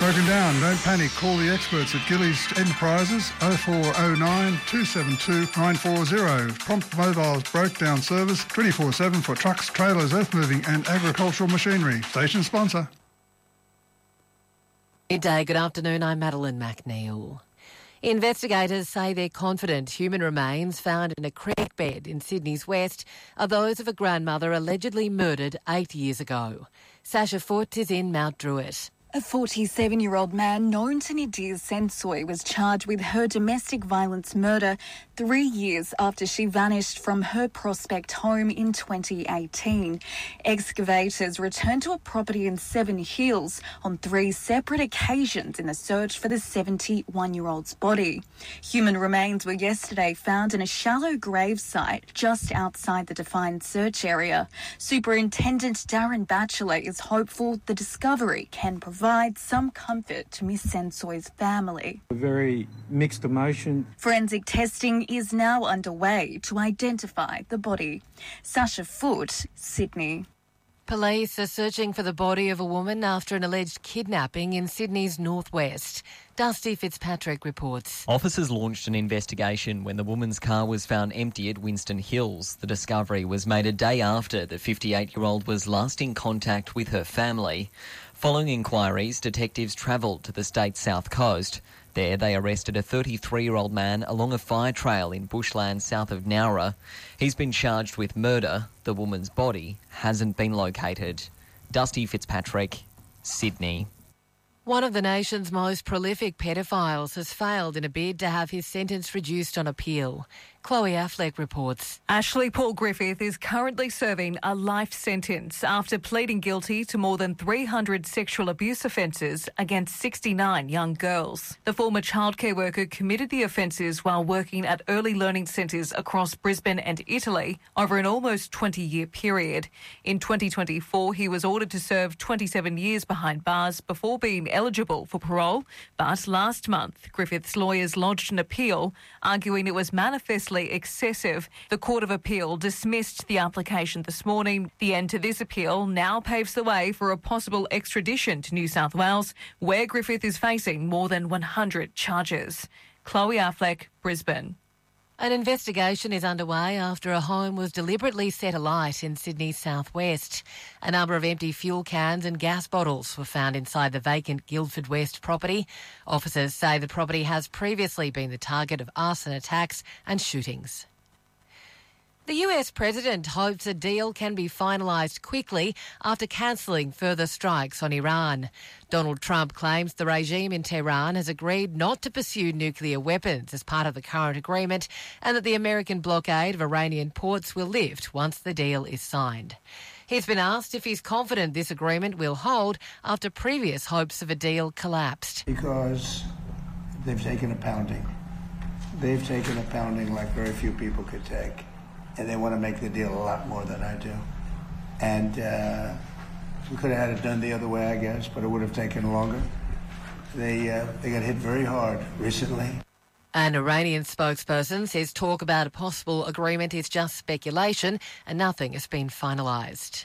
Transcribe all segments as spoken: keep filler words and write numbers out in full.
broken down. Don't panic. Call the experts at Gillies Enterprises oh four oh nine, two seven two, nine four zero. Prompt Mobile's broke down service twenty-four seven for trucks, trailers, earth moving and agricultural machinery. Station sponsor. Midday, good afternoon. I'm Madeline McNeil. Investigators say they're confident human remains found in a creek bed in Sydney's west are those of a grandmother allegedly murdered eight years ago. Sasha Foote is in Mount Druitt. A forty-seven-year-old man known to Nadir Sensoy was charged with her domestic violence murder three years after she vanished from her Prospect home in twenty eighteen. Excavators returned to a property in Seven Hills on three separate occasions in the search for the seventy-one-year-old's body. Human remains were yesterday found in a shallow grave site just outside the defined search area. Superintendent Darren Batchelor is hopeful the discovery can provide provide some comfort to Miss Sensoy's family. A very mixed emotion. Forensic testing is now underway to identify the body. Sasha Foote, Sydney. Police are searching for the body of a woman after an alleged kidnapping in Sydney's northwest. Dusty Fitzpatrick reports. Officers launched an investigation when the woman's car was found empty at Winston Hills. The discovery was made a day after the fifty-eight-year-old was last in contact with her family. Following inquiries, detectives travelled to the state's south coast. There, they arrested a thirty-three-year-old man along a fire trail in bushland south of Nowra. He's been charged with murder. The woman's body hasn't been located. Dusty Fitzpatrick, Sydney. One of the nation's most prolific pedophiles has failed in a bid to have his sentence reduced on appeal. Chloe Affleck reports. Ashley Paul Griffith is currently serving a life sentence after pleading guilty to more than three hundred sexual abuse offences against sixty-nine young girls. The former childcare worker committed the offences while working at early learning centres across Brisbane and Italy over an almost twenty-year period. In twenty twenty-four, he was ordered to serve twenty-seven years behind bars before being eligible for parole. But last month, Griffith's lawyers lodged an appeal, arguing it was manifestly excessive. The Court of Appeal dismissed the application this morning. The end to this appeal now paves the way for a possible extradition to New South Wales, where Griffith is facing more than one hundred charges. Chloe Affleck, Brisbane. An investigation is underway after a home was deliberately set alight in Sydney's southwest. A number of empty fuel cans and gas bottles were found inside the vacant Guildford West property. Officers say the property has previously been the target of arson attacks and shootings. The U S president hopes a deal can be finalised quickly after cancelling further strikes on Iran. Donald Trump claims the regime in Tehran has agreed not to pursue nuclear weapons as part of the current agreement and that the American blockade of Iranian ports will lift once the deal is signed. He's been asked if he's confident this agreement will hold after previous hopes of a deal collapsed. Because they've taken a pounding. They've taken a pounding like very few people could take. And they want to make the deal a lot more than I do. And uh, we could have had it done the other way, I guess, but it would have taken longer. They uh, they got hit very hard recently. An Iranian spokesperson says talk about a possible agreement is just speculation and nothing has been finalised.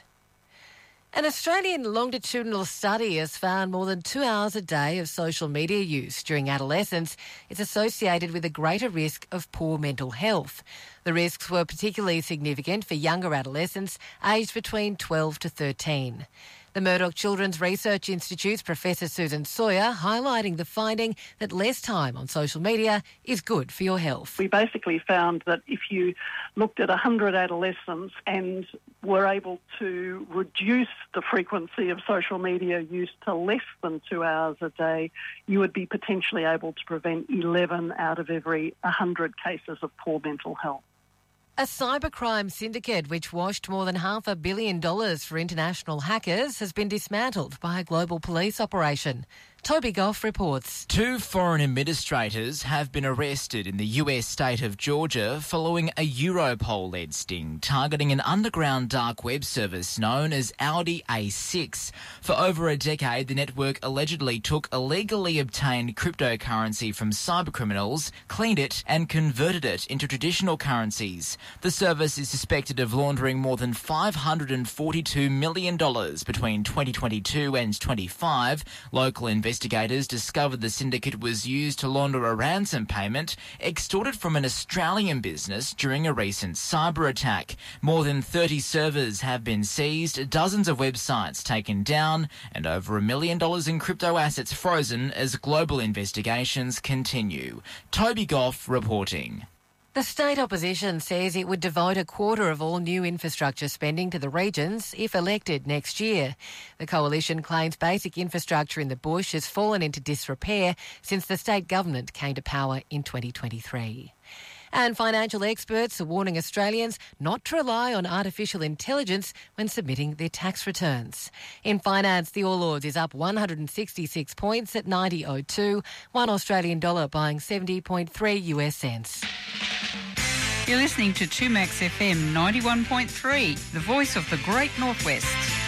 An Australian longitudinal study has found more than two hours a day of social media use during adolescence is associated with a greater risk of poor mental health. The risks were particularly significant for younger adolescents aged between twelve to thirteen. The Murdoch Children's Research Institute's Professor Susan Sawyer highlighting the finding that less time on social media is good for your health. We basically found that if you looked at one hundred adolescents and were able to reduce the frequency of social media use to less than two hours a day, you would be potentially able to prevent eleven out of every one hundred cases of poor mental health. A cybercrime syndicate which washed more than half a billion dollars for international hackers has been dismantled by a global police operation. Toby Goff reports. Two foreign administrators have been arrested in the U S state of Georgia following a Europol-led sting targeting an underground dark web service known as Audi A six. For over a decade, the network allegedly took illegally obtained cryptocurrency from cybercriminals, cleaned it and converted it into traditional currencies. The service is suspected of laundering more than five hundred forty-two million dollars between twenty twenty-two and twenty-five. Local investigators Investigators discovered the syndicate was used to launder a ransom payment extorted from an Australian business during a recent cyber attack. More than thirty servers have been seized, dozens of websites taken down, and over a million dollars in crypto assets frozen as global investigations continue. Toby Goff reporting. The state opposition says it would devote a quarter of all new infrastructure spending to the regions if elected next year. The coalition claims basic infrastructure in the bush has fallen into disrepair since the state government came to power in twenty twenty-three. And financial experts are warning Australians not to rely on artificial intelligence when submitting their tax returns. In finance, the All Ords is up one hundred sixty-six points at ninety oh two, one Australian dollar buying seventy point three US cents. You're listening to two Max F M ninety-one point three, the voice of the Great Northwest.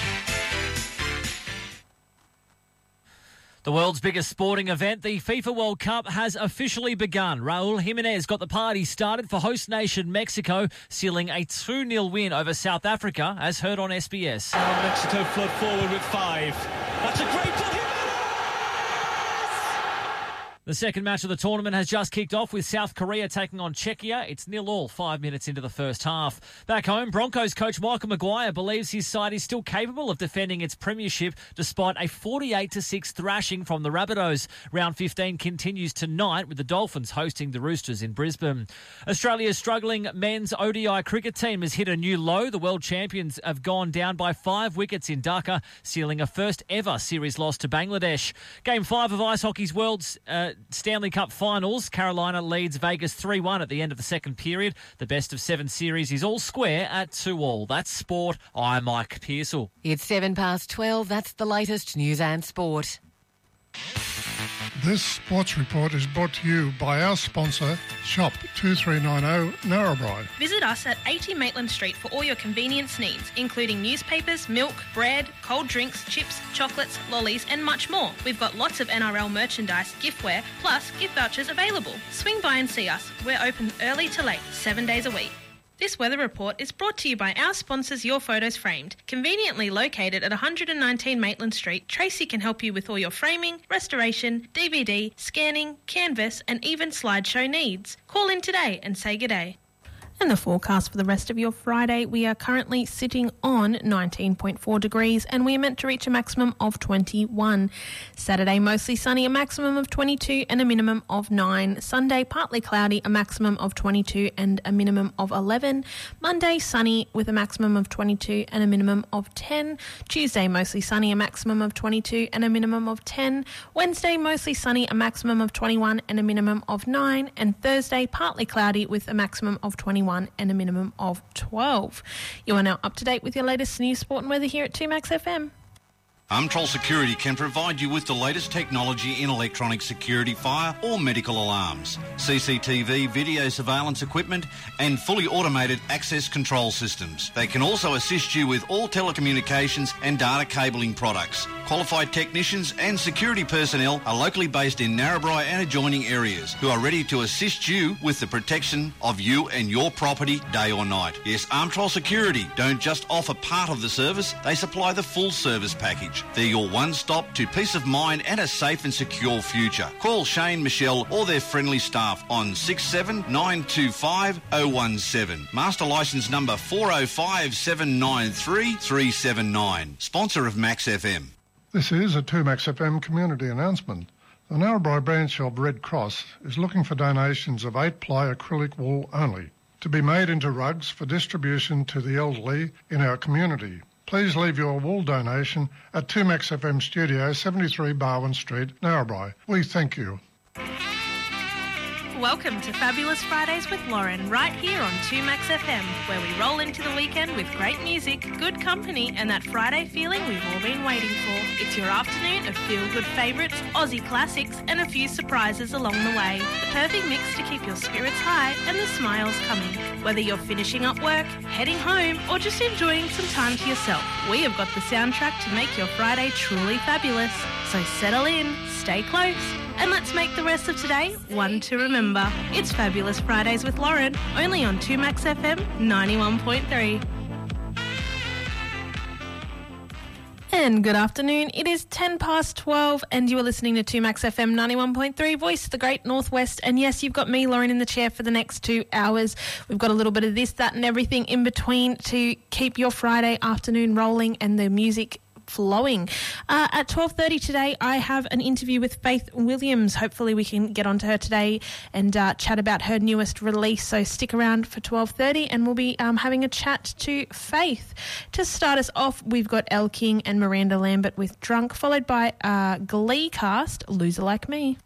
The world's biggest sporting event, the FIFA World Cup, has officially begun. Raul Jimenez got the party started for host nation Mexico, sealing a two nil win over South Africa, as heard on S B S. Now Mexico flood forward with five. That's a great ball. The second match of the tournament has just kicked off with South Korea taking on Czechia. It's nil all five minutes into the first half. Back home, Broncos coach Michael Maguire believes his side is still capable of defending its premiership despite a forty-eight to six thrashing from the Rabbitohs. Round fifteen continues tonight with the Dolphins hosting the Roosters in Brisbane. Australia's struggling men's O D I cricket team has hit a new low. The world champions have gone down by five wickets in Dhaka, sealing a first ever series loss to Bangladesh. Game five of Ice Hockey's World's uh, Stanley Cup Finals. Carolina leads Vegas three one at the end of the second period. The best of seven series is all square at two all. That's sport. I'm Mike Pearsall. It's seven past twelve. That's the latest news and sport. This sports report is brought to you by our sponsor, Shop two three nine zero Narrabri. Visit us at eighty Maitland Street for all your convenience needs, including newspapers, milk, bread, cold drinks, chips, chocolates, lollies and much more. We've got lots of N R L merchandise, giftware, plus gift vouchers available. Swing by and see us. We're open early to late, seven days a week. This weather report is brought to you by our sponsors Your Photos Framed. Conveniently located at one hundred nineteen Maitland Street, Tracy can help you with all your framing, restoration, D V D, scanning, canvas and even slideshow needs. Call in today and say good day. And the forecast for the rest of your Friday, we are currently sitting on nineteen point four degrees and we are meant to reach a maximum of twenty-one. Saturday, mostly sunny, a maximum of twenty-two and a minimum of nine. Sunday, partly cloudy, a maximum of twenty-two and a minimum of eleven. Monday, sunny with a maximum of twenty-two and a minimum of ten. Tuesday, mostly sunny, a maximum of twenty-two and a minimum of ten. Wednesday, mostly sunny, a maximum of twenty-one and a minimum of nine. And Thursday, partly cloudy with a maximum of twenty-one and a minimum of twelve. You are now up to date with your latest news, sport and weather here at two Max F M. Umtrol Security can provide you with the latest technology in electronic security, fire or medical alarms, C C T V, video surveillance equipment and fully automated access control systems. They can also assist you with all telecommunications and data cabling products. Qualified technicians and security personnel are locally based in Narrabri and adjoining areas who are ready to assist you with the protection of you and your property day or night. Yes, Umtrol Security don't just offer part of the service, they supply the full service package. They're your one-stop to peace of mind and a safe and secure future. Call Shane, Michelle or their friendly staff on six seven nine two five oh one seven. Master licence number four oh five seven nine three three seven nine. Sponsor of Max F M. This is a two Max F M community announcement. The Narrabri branch of Red Cross is looking for donations of eight-ply acrylic wool only to be made into rugs for distribution to the elderly in our community. Please leave your wool donation at two Max F M Studio, seventy-three Barwon Street, Narrabri. We thank you. Welcome to Fabulous Fridays with Lauren, right here on two Max F M, where we roll into the weekend with great music, good company, and that Friday feeling we've all been waiting for. It's your afternoon of feel-good favourites, Aussie classics, and a few surprises along the way. The perfect mix to keep your spirits high and the smiles coming. Whether you're finishing up work, heading home, or just enjoying some time to yourself, we have got the soundtrack to make your Friday truly fabulous. So settle in, stay close, and let's make the rest of today one to remember. It's Fabulous Fridays with Lauren, only on two Max F M ninety-one point three. And good afternoon. It is ten past twelve and you are listening to two Max F M ninety-one point three, Voice of the Great Northwest. And yes, you've got me, Lauren, in the chair for the next two hours. We've got a little bit of this, that and everything in between to keep your Friday afternoon rolling and the music flowing. Uh, at twelve thirty today, I have an interview with Faith Williams. Hopefully we can get onto her today and uh, chat about her newest release. So stick around for twelve thirty and we'll be um, having a chat to Faith. To start us off, we've got Elle King and Miranda Lambert with Drunk, followed by uh, Glee cast, Loser Like Me.